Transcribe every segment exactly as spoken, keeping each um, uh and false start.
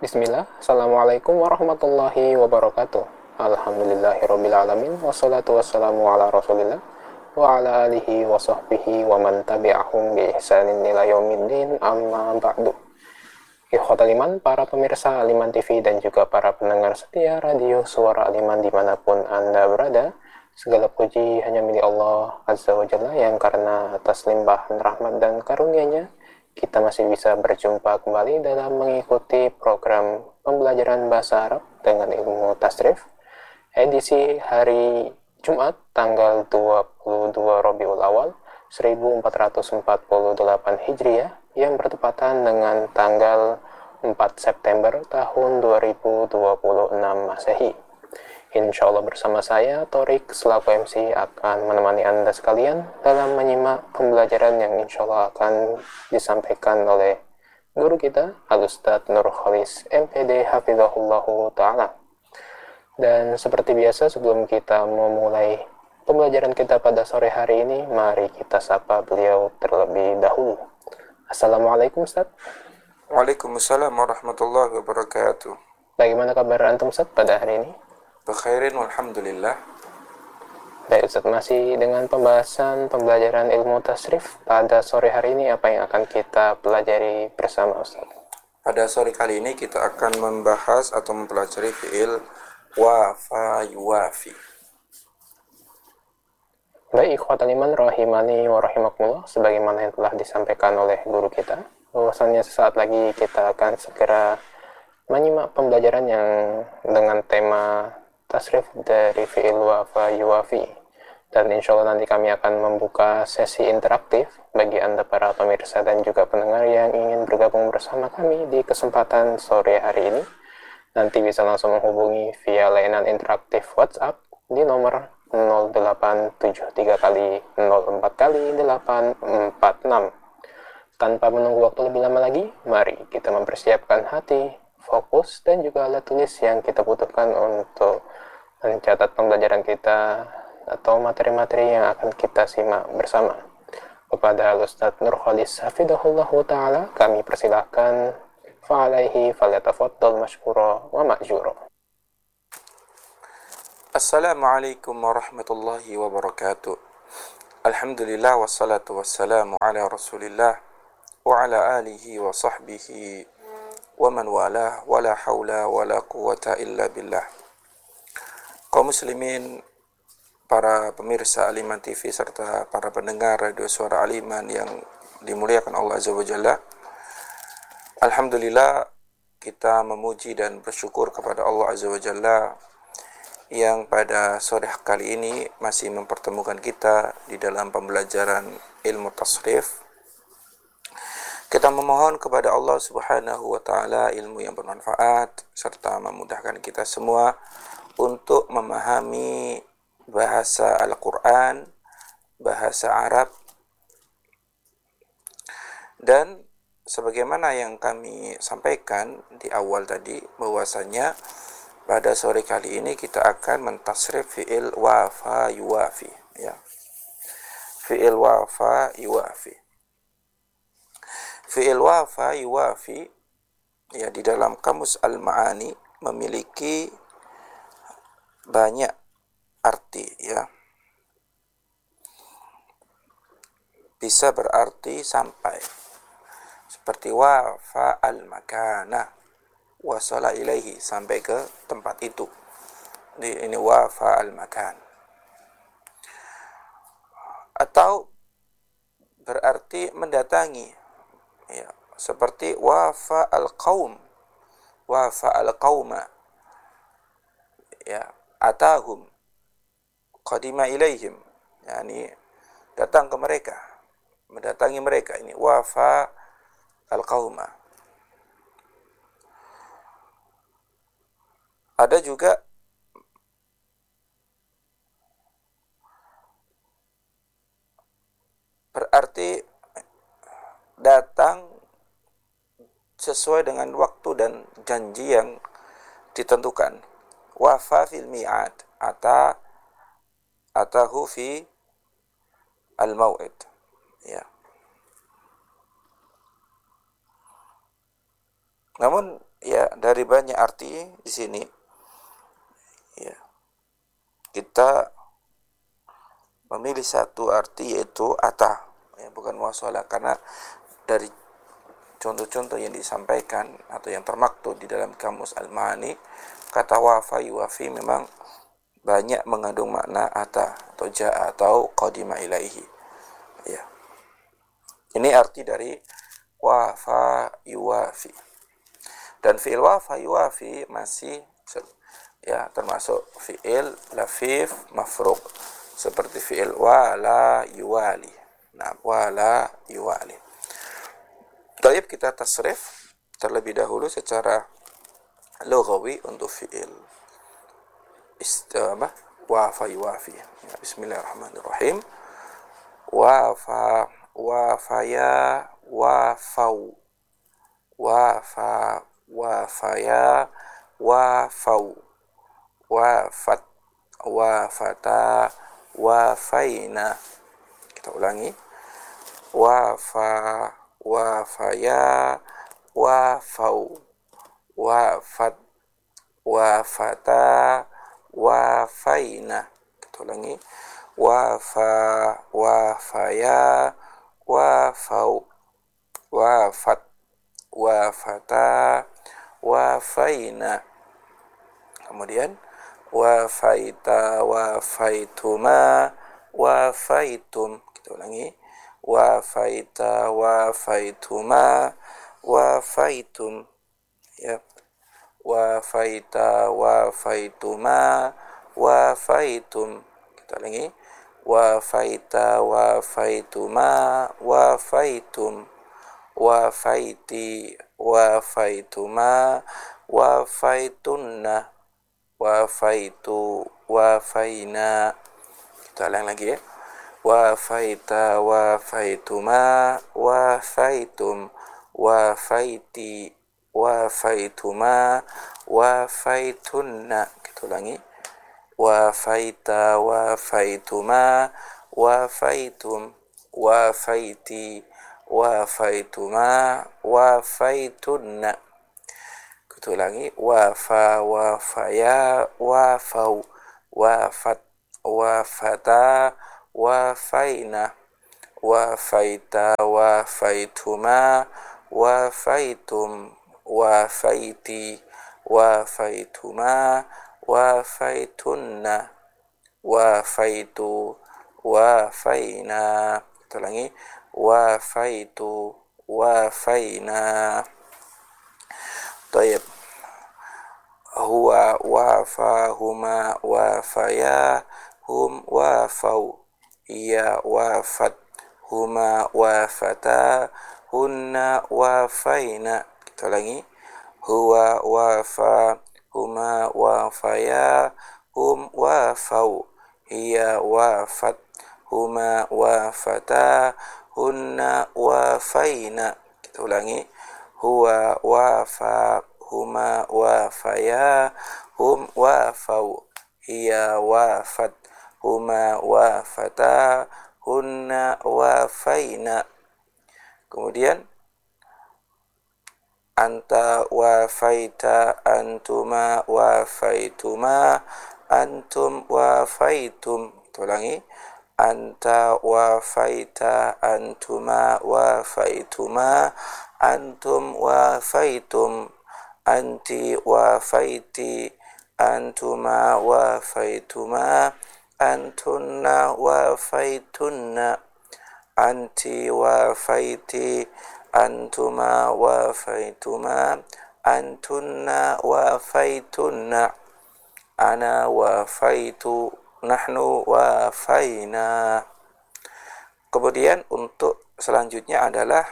Bismillah, Assalamualaikum warahmatullahi wabarakatuh. Alhamdulillahirrabbilalamin. Wassalatu wassalamu ala rasulillah wa ala alihi wa sahbihi wa man tabi'ahum bi ihsanin ila yaumiddin, amma ba'du. Ikhwatal iman, para pemirsa Aliman T V dan juga para pendengar setia radio Suara Aliman dimanapun Anda berada, segala puji hanya milik Allah Azza wa Jalla yang karena atas limpahan rahmat dan karunia-Nya kita masih bisa berjumpa kembali dalam mengikuti program pembelajaran bahasa Arab dengan ilmu tasrif edisi hari Jumat tanggal dua puluh dua Rabiul Awal seribu empat ratus empat puluh delapan Hijriah yang bertepatan dengan tanggal empat September tahun dua ribu dua puluh enam Masehi. Insya Allah bersama saya, Torik, selaku M C akan menemani Anda sekalian dalam menyimak pembelajaran yang insya Allah akan disampaikan oleh guru kita, Al-Ustadz Nur Khalis, M P D Hafizahullahu Ta'ala. Dan seperti biasa, sebelum kita memulai pembelajaran kita pada sore hari ini, mari kita sapa beliau terlebih dahulu. Assalamualaikum, Ustadz. Waalaikumsalam warahmatullahi wabarakatuh. Bagaimana kabar Antum, Ustadz, pada hari ini? Bakhairin walhamdulillah. Baik Ustadz, masih dengan pembahasan pembelajaran ilmu tasrif. Pada sore hari ini apa yang akan kita pelajari bersama Ustadz? Pada sore kali ini kita akan membahas atau mempelajari fi'il wafa yuwafi. Baik ikhwatal iman rahimani wa rahimakumullah, sebagaimana yang telah disampaikan oleh guru kita, bahwasannya sesaat lagi kita akan segera menyimak pembelajaran yang dengan tema tasrif dari fi'il wafa yuwafi. Dan insya Allah nanti kami akan membuka sesi interaktif bagi Anda para pemirsa dan juga pendengar yang ingin bergabung bersama kami di kesempatan sore hari ini. Nanti bisa langsung menghubungi via layanan interaktif WhatsApp di nomor nol delapan tujuh tiga kali nol empat kali delapan empat enam. Tanpa menunggu waktu lebih lama lagi, mari kita mempersiapkan hati, fokus, dan juga alat tulis yang kita butuhkan untuk mencatat pembelajaran kita atau materi-materi yang akan kita simak bersama. Kepada Ustadz Nur Khalis Hafidahullahu Ta'ala, kami persilahkan fa'alaihi falyatafaddal mashkura wa ma'jura. Assalamualaikum warahmatullahi wabarakatuh. Alhamdulillah wassalatu wassalamu ala rasulillah wa ala alihi wa sahbihi wa man walah wa la hawla wa la quwata illa billah. Kaum muslimin, para pemirsa Aliman T V serta para pendengar radio Suara Aliman yang dimuliakan Allah Azza wa Jalla, alhamdulillah kita memuji dan bersyukur kepada Allah Azza wa Jalla yang pada sore kali ini masih mempertemukan kita di dalam pembelajaran ilmu tasrif. Kita memohon kepada Allah Subhanahu wa Ta'ala ilmu yang bermanfaat serta memudahkan kita semua untuk memahami bahasa Al-Quran, bahasa Arab, dan sebagaimana yang kami sampaikan di awal tadi, bahwasanya pada sore kali ini kita akan mentasrif fi'il wafa yuwafi, ya. Fi'il wafa yuwafi. Fi'il wafa yuwafi, ya, di dalam kamus Al-Ma'ani memiliki banyak arti, ya. Bisa berarti sampai, seperti wafa al-makana, wasala ilaihi, sampai ke tempat itu. Ini wafa al-makan. Atau berarti mendatangi, ya, seperti wafa al-qaum, wafa al-qauma, ya, atahum, qadima ilaihim, yakni datang ke mereka, mendatangi mereka. Ini wafa al-qauma. Ada juga berarti datang sesuai dengan waktu dan janji yang ditentukan. Wafa fil mi'ad, ata atahu fi al-mau'id, ya. Namun ya dari banyak arti di sini ya kita memilih satu arti yaitu ata, ya, bukan wasola, karena dari contoh-contoh yang disampaikan atau yang termaktub di dalam kamus Al-Ma'ani, kata wafa yuwafi memang banyak mengandung makna ata atau ja'a atau qadima ilaihi. Ya. Ini arti dari wafa yuwafi. Dan fi'il wafa yuwafi masih ya termasuk fi'il lafif mafruq seperti fi'il wala yuwali. Nah, wala yuwali. Baik, kita tasrif terlebih dahulu secara lughawi untuk fi'il istamah wafa yuwafi. Ya, bismillahirrahmanirrahim. Wafa wafaya wafau wafa wafaya wafau wafat wafata wafaina. Kita ulangi. Wafa wafaya wafau wafat wafata wafaina. Kita ulangi. Wafa wafaya wafau wafat wafata wafaina. Kemudian wafaita wafaituma wafaitum. Kita ulangi. Wafaita wafaituma wafaitum. Ya. Wafaita wafaituma wafaitum. Kita ulangi. Wafaita wafaituma wafaitum. Wafaiti wafaituma wafaitunna wafaitu wafaina. Kita ulang lagi ya. Wafaita wafaituma wafaitum wafaiti wafaituma wafaitunna. Kita ulangi. Wafaita wafaituma wafaitum wafaiti wafaituma wafaitunna. Kita ulangi. Wafa wafaya wafau wafat wafata wafaina wafaita wafaituma wafaitum wafaiti wafaituma wafaitunna wafaitu wafaina. Kita ulangi. Wafaitu wafaina. Tayyib. Huwa wafa huma wafaya hum wafau iya wafat huma wafata hunna wafaina. Kita ulangi. Huwa wafa huma wafaya hum wafau iya wafat huma wafata hunna wafaina. Kita ulangi. Huwa wafa huma wafaya hum wafau iya wafat huma wafata hunna wafaina. Kemudian anta wafaita antuma wafaituma antum wafaitum. Kita ulangi. Anta wafaita antuma wafaituma antum wafaitum anti wafaiti antuma wafaituma antunna wafaitunna anti wafaiti antuma wafaituma antunna wafaitunna ana wafaitu nahnu wafaina. Kemudian untuk selanjutnya adalah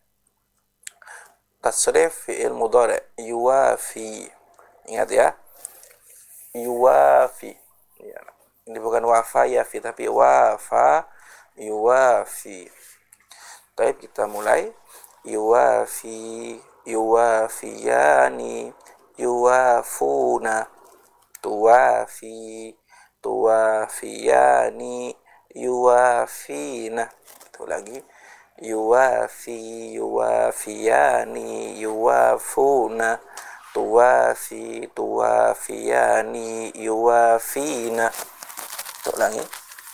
tasrif fi'il mudhari' yuwafi. Ingat ya. Yuwafi. Ya. Ini bukan wafa yafi tapi wafa yuwafi. Baik, kita mulai. Yuwafi yuwafiyani yuwafuna tuwafi tuwafiyani yuwafina. Itu lagi. yuwafi, yuwafiyani, yuwafuna, tuwafi, tuwafiyani, yuwafina. Kita ulangi.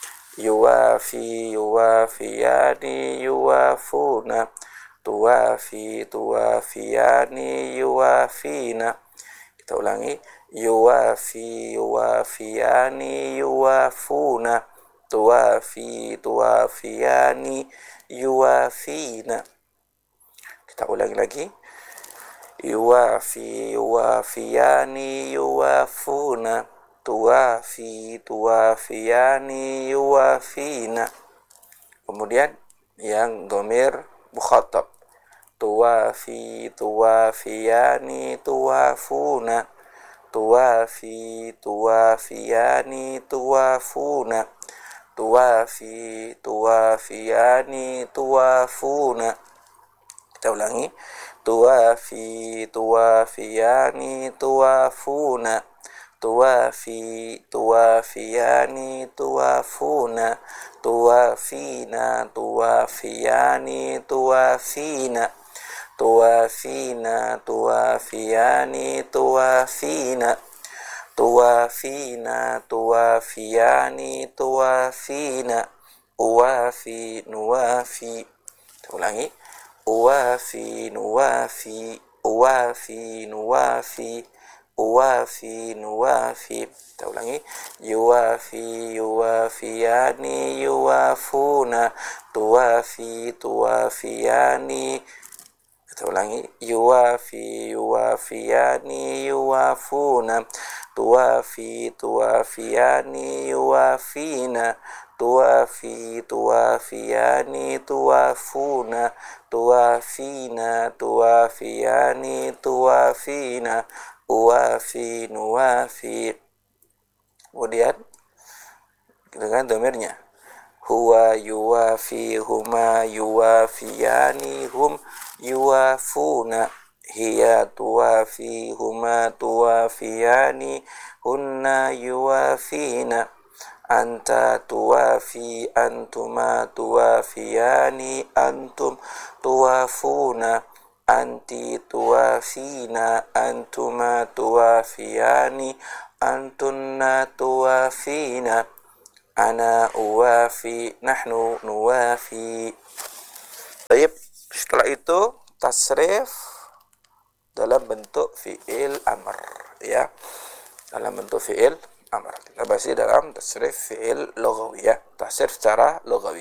Yuwafi, yuwafiyani, yuwafuna, tuwafi, tuwafiyani, yuwafina. Kita ulangi. Yuwafi, yuwafiyani, yuwafuna, tuwafi, tuwafiyani, yuwafina. Kita ulangi lagi. Yuwafi, yuwafiyani, yuwafuna, tuwafi, tuwafiyani, yuwafina. Kemudian yang dhamir mukhatab. Tuwafi, tuwafiyani, tuwafuna, tuwafi, tuwafiyani, tuwafuna, tuwafi, tuwafiyani, tuwafuna. Kita ulangi. Tuwafi, tuwafiyani, tuwafuna, tuwafi, tuwafiyani, tuwafuna, tuwafina, tuwafiyani, tuwafina, tuwafina, tuwafiyani, tuwafina, tuwafina, tuwafiyani, tuwafina, uwafi, nuwafi. Kita ulangi. Uwafi, nuwafi, uwafi, nuwafi, uwafi, nuwafi. Kita ulangi. Yuwafi, yuwafiyani, yuwafuna, tuwafi, tuwafiyani. Kita ulangi. Yuwafi, yuwafiyani, yuwafuna, tuwafi, tuwafiyani, yuwafina, tuwafi, tuwafiyani, tuwafuna, tuwafina, tuwafiyani, tuwafina, uwafi, nuwafi. Kemudian dengan dhamirnya. Huwa, yuwafi, huma, yuwafiyani, hum, yuwafuna, hiya, tuwafi, huma, tuwafiyani, hunna, yuwafina, anta, tuwafi, antuma, tuwafiyani, antum, tuwafuna, anti, tuwafina, antuma, tuwafiyani, antunna, tuwafina, ana, uwafi, nahnu, nuwafi. Baik, setelah itu tasrif dalam bentuk fi'il amr, ya. Dalam bentuk fi'il amr. Kita bahas dalam tasrif fi'il lughawi, ya. Tasrif secara lughawi.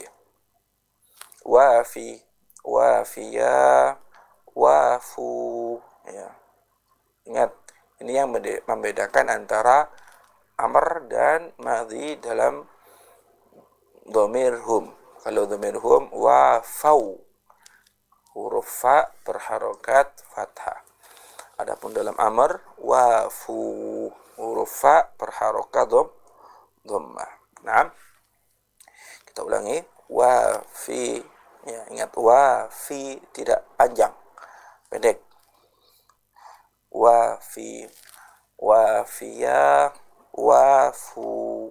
Wafi, wafiya, wafu, ya. Ingat, ini yang membedakan antara amr dan madhi dalam dhamir hum. Kalau dhamir hum, wafau, huruf fa berharokat fathah. Adapun dalam amr, wafu, huruf fa berharokat dhom, dhammah. Nah, kita ulangi. Wafi, ya, ingat wafi tidak panjang, pendek. Wafi, wafiya, wafu,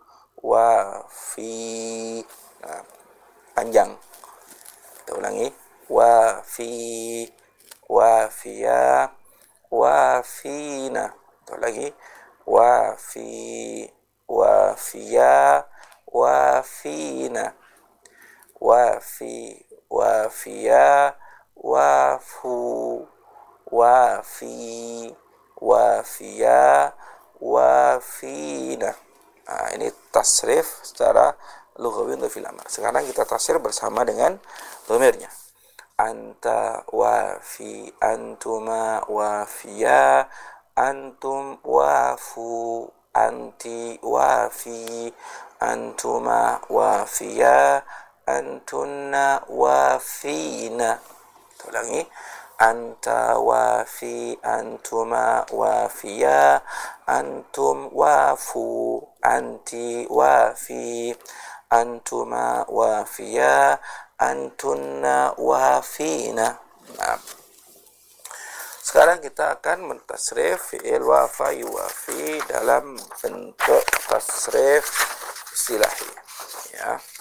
wafi. Nah, panjang. Kita ulangi. Wafi, wafiya, wafina. Kita lagi. Wafi, wafiya, wafina, wafi, wafiya, wafu, wafi, wafiya, wafina. Nah, ini tasrif secara lughawi untuk fil amr. Sekarang kita tasrif bersama dengan dhamirnya. Anta, wafi, antuma, wafiya, antum, wafu, anti, wafi, antuma, wafiya, antunna, wafina. Kita ulangi. Anta, wafi, antuma, wafiya, antum, wafu, anti, wafi, antuma, wafiya, antunna, wafina. Nah, sekarang kita akan mentasrif fi'il wafa yuwafi dalam bentuk tasrif istilahi, ya.